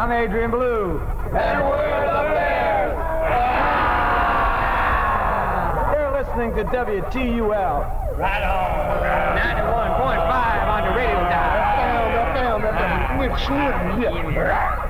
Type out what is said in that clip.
I'm Adrian Belew. And we're the Bears. You're listening to WTUL. Right on. 91.5 on the radio dial. Which